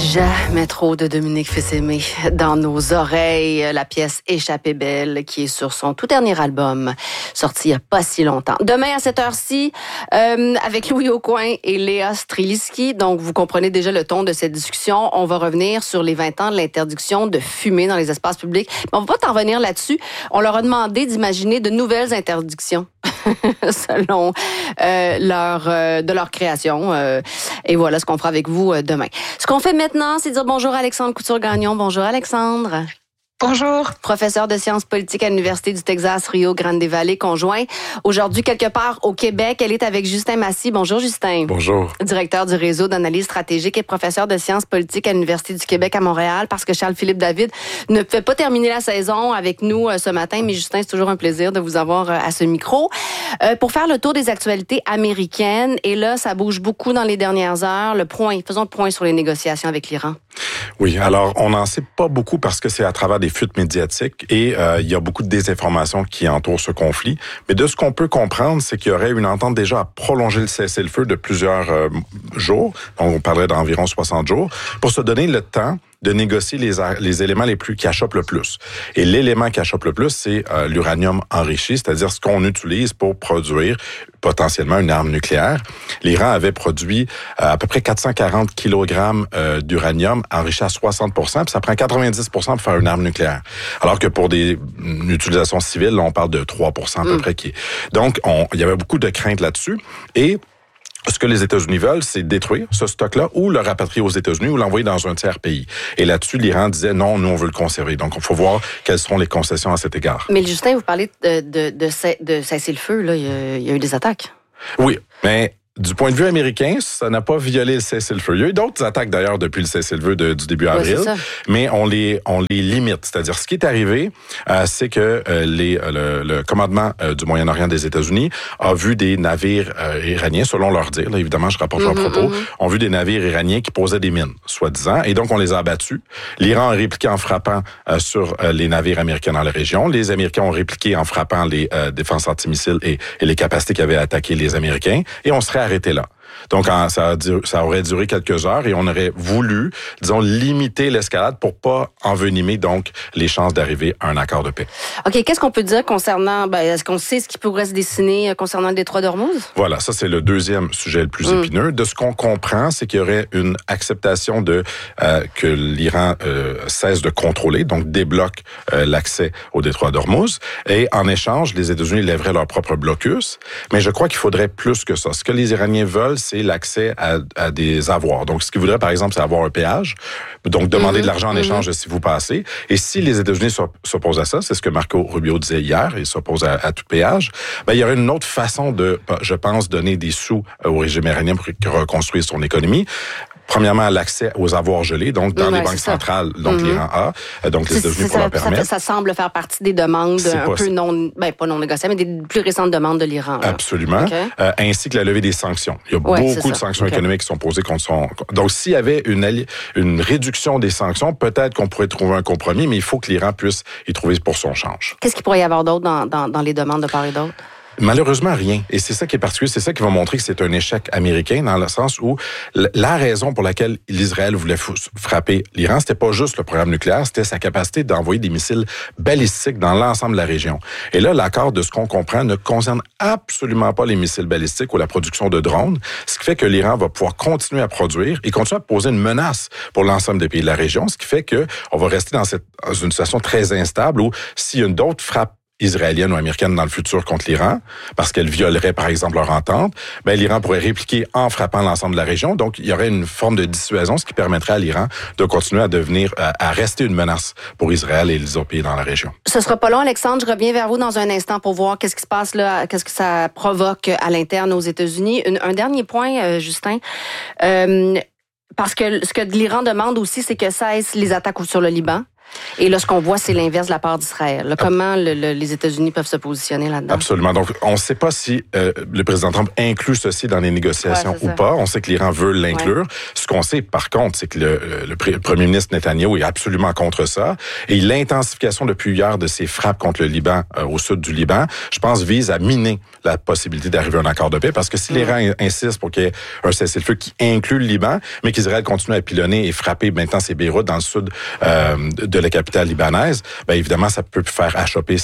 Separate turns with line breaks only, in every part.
Jamais trop de Dominique Fils-Aimé dans nos oreilles. La pièce Échappée belle qui est sur son tout dernier album, sorti il n'y a pas si longtemps. Demain à cette heure-ci, avec Louis Aucoin et Léa Streliski. Donc, vous comprenez déjà le ton de cette discussion. On va revenir sur les 20 ans de l'interdiction de fumer dans les espaces publics. Mais on ne va pas t'en revenir là-dessus. On leur a demandé d'imaginer de nouvelles interdictions selon de leur création. Et voilà ce qu'on fera avec vous demain. Ce qu'on fait maintenant, c'est dire bonjour à Alexandre Couture-Gagnon. Bonjour Alexandre.
Bonjour.
Professeur de sciences politiques à l'Université du Texas, Rio Grande Valley, conjoint. Aujourd'hui, quelque part au Québec, elle est avec Justin Massy. Bonjour Justin.
Bonjour.
Directeur du réseau d'analyse stratégique et professeur de sciences politiques à l'Université du Québec à Montréal, parce que Charles-Philippe David ne pouvait pas terminer la saison avec nous ce matin, mais Justin, c'est toujours un plaisir de vous avoir à ce micro. Pour faire le tour des actualités américaines, et là, ça bouge beaucoup dans les dernières heures. Faisons le point sur les négociations avec l'Iran.
Oui, alors on n'en sait pas beaucoup parce que c'est à travers des fuites médiatiques et il y a beaucoup de désinformation qui entoure ce conflit. Mais de ce qu'on peut comprendre, c'est qu'il y aurait une entente déjà à prolonger le cessez-le-feu de plusieurs jours. Donc on parlerait d'environ 60 jours pour se donner le temps de négocier les éléments qui achoppent le plus. Et l'élément qui achoppe le plus, c'est l'uranium enrichi, c'est-à-dire ce qu'on utilise pour produire potentiellement une arme nucléaire. L'Iran avait produit à peu près 440 kilogrammes d'uranium enrichi à 60%, puis ça prend 90% pour faire une arme nucléaire. Alors que pour une utilisation civile, là, on parle de 3% à peu près. Donc, il y avait beaucoup de craintes là-dessus. Et ce que les États-Unis veulent, c'est détruire ce stock-là ou le rapatrier aux États-Unis ou l'envoyer dans un tiers pays. Et là-dessus, l'Iran disait non, nous, on veut le conserver. Donc, il faut voir quelles seront les concessions à cet égard.
Mais Justin, vous parlez de cesser le feu, là. Il y a eu des attaques.
Oui, mais du point de vue américain, ça n'a pas violé le cessez-le-feu. Il y a eu d'autres attaques d'ailleurs depuis le cessez-le-feu du début avril, mais on les limite. C'est-à-dire, ce qui est arrivé, c'est que le commandement du Moyen-Orient des États-Unis a vu des navires iraniens, selon leur dire, là, évidemment, je rapporte leurs propos, ont vu des navires iraniens qui posaient des mines, soi-disant, et donc on les a abattus. L'Iran a répliqué en frappant sur les navires américains dans la région. Les Américains ont répliqué en frappant les défenses antimissiles et les capacités qui avaient attaqué les Américains, et on serait arrêté là. Donc, ça aurait duré quelques heures et on aurait voulu, disons, limiter l'escalade pour pas envenimer, donc, les chances d'arriver à un accord de paix.
OK. Qu'est-ce qu'on peut dire concernant, est-ce qu'on sait ce qui pourrait se dessiner concernant le détroit d'Ormuz? Voilà.
Ça, c'est le deuxième sujet le plus épineux. De ce qu'on comprend, c'est qu'il y aurait une acceptation que l'Iran cesse de contrôler, donc débloque l'accès au détroit d'Ormuz. Et en échange, les États-Unis lèveraient leur propre blocus. Mais je crois qu'il faudrait plus que ça. Ce que les Iraniens veulent, c'est l'accès à des avoirs. Donc, ce qu'ils voudraient, par exemple, c'est avoir un péage. Donc, demander de l'argent en échange de si vous passez. Et si les États-Unis s'opposent à ça, c'est ce que Marco Rubio disait hier, il s'oppose à tout péage, il y aurait une autre façon de, je pense, donner des sous au régime iranien pour reconstruire son économie. Premièrement, l'accès aux avoirs gelés, donc dans les banques centrales, donc l'Iran a, donc les États-Unis pour leur permettre.
Ça semble faire partie des demandes pas non négociables, mais des plus récentes demandes de l'Iran. Là.
Absolument. Okay. Ainsi que la levée des sanctions. Il y a beaucoup de sanctions économiques qui sont posées contre son... Donc, s'il y avait une réduction des sanctions, peut-être qu'on pourrait trouver un compromis, mais il faut que l'Iran puisse y trouver pour son change.
Qu'est-ce qu'il pourrait y avoir d'autre dans les demandes de part et d'autre?
Malheureusement, rien. Et c'est ça qui est particulier. C'est ça qui va montrer que c'est un échec américain dans le sens où la raison pour laquelle l'Israël voulait frapper l'Iran, c'était pas juste le programme nucléaire, c'était sa capacité d'envoyer des missiles balistiques dans l'ensemble de la région. Et là, l'accord, de ce qu'on comprend, ne concerne absolument pas les missiles balistiques ou la production de drones, ce qui fait que l'Iran va pouvoir continuer à produire et continuer à poser une menace pour l'ensemble des pays de la région, ce qui fait que on va rester dans une situation très instable où s'il y a d'autres frappes israélienne ou américaine dans le futur contre l'Iran, parce qu'elle violerait, par exemple, leur entente, l'Iran pourrait répliquer en frappant l'ensemble de la région. Donc, il y aurait une forme de dissuasion, ce qui permettrait à l'Iran de continuer à rester une menace pour Israël et les autres pays dans la région.
Ce sera pas long, Alexandre. Je reviens vers vous dans un instant pour voir qu'est-ce qui se passe là, qu'est-ce que ça provoque à l'interne aux États-Unis. Un dernier point, Justin. Parce que ce que l'Iran demande aussi, c'est que cessent les attaques sur le Liban. Et là, ce qu'on voit, c'est l'inverse de la part d'Israël. Là, comment les États-Unis peuvent se positionner là-dedans?
Absolument. Donc, on ne sait pas si le président Trump inclut ceci dans les négociations ou pas. On sait que l'Iran veut l'inclure. Ce qu'on sait, par contre, c'est que le premier ministre Netanyahou est absolument contre ça. Et l'intensification depuis hier de ses frappes contre le Liban, au sud du Liban, je pense, vise à miner la possibilité d'arriver à un accord de paix. Parce que si l'Iran insiste pour qu'il y ait un cessez-le-feu qui inclut le Liban, mais qu'Israël continue à pilonner et frapper maintenant ses Beyrouth dans le sud de la capitale libanaise, bien évidemment, ça peut faire achoper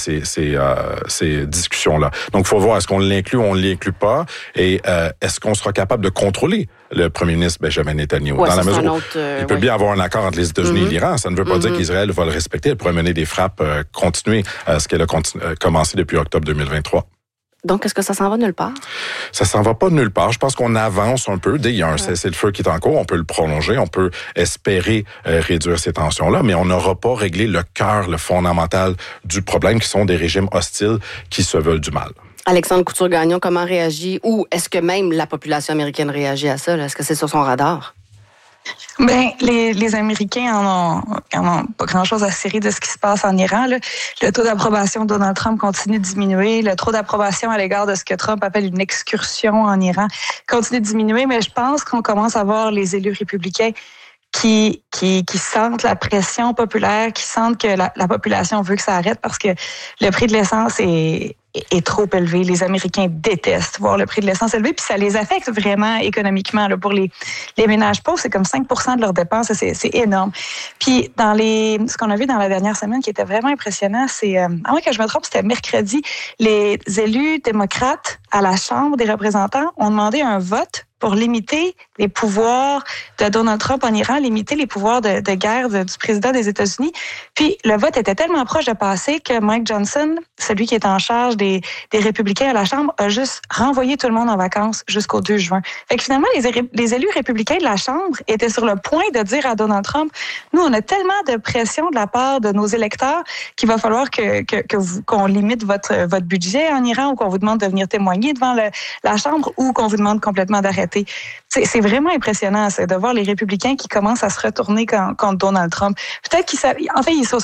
ces discussions-là. Donc, il faut voir, est-ce qu'on l'inclut ou on ne l'inclut pas? Et est-ce qu'on sera capable de contrôler le premier ministre Benjamin Netanyahu?
Ouais,
dans la mesure où il peut
oui.
bien avoir un accord entre les États-Unis et l'Iran. Ça ne veut pas dire qu'Israël va le respecter. Elle pourrait mener des frappes continuées, ce qu'elle a commencé depuis octobre 2023.
Donc, est-ce que ça s'en va nulle part?
Ça s'en va pas nulle part. Je pense qu'on avance un peu. Dès qu'il y a un cessez-le-feu qui est en cours, on peut le prolonger, on peut espérer réduire ces tensions-là, mais on n'aura pas réglé le cœur, le fondamental du problème, qui sont des régimes hostiles qui se veulent du mal.
Alexandre Couture-Gagnon, comment réagit, ou est-ce que même la population américaine réagit à ça? Là? Est-ce que c'est sur son radar?
Ben, les Américains en ont pas grand-chose à cirer de ce qui se passe en Iran. Là. Le taux d'approbation de Donald Trump continue de diminuer. Le taux d'approbation à l'égard de ce que Trump appelle une excursion en Iran continue de diminuer. Mais je pense qu'on commence à voir les élus républicains qui sentent la pression populaire, qui sentent que la population veut que ça arrête parce que le prix de l'essence est trop élevé. Les Américains détestent voir le prix de l'essence élevé, puis ça les affecte vraiment économiquement. Là, pour les ménages pauvres, c'est comme 5% de leurs dépenses, c'est énorme. Puis ce qu'on a vu dans la dernière semaine qui était vraiment impressionnant, c'est, à moins que je me trompe, c'était mercredi, les élus démocrates à la Chambre des représentants ont demandé un vote pour limiter les pouvoirs de Donald Trump en Iran, limiter les pouvoirs de guerre du président des États-Unis. Puis le vote était tellement proche de passer que Mike Johnson, celui qui est en charge des républicains à la Chambre, a juste renvoyé tout le monde en vacances jusqu'au 2 juin. Fait que finalement, les élus républicains de la Chambre étaient sur le point de dire à Donald Trump, nous, on a tellement de pression de la part de nos électeurs qu'il va falloir qu'on limite votre budget en Iran ou qu'on vous demande de venir témoigner devant la Chambre ou qu'on vous demande complètement d'arrêter. C'est vraiment impressionnant de voir les républicains qui commencent à se retourner contre Donald Trump. Peut-être ils se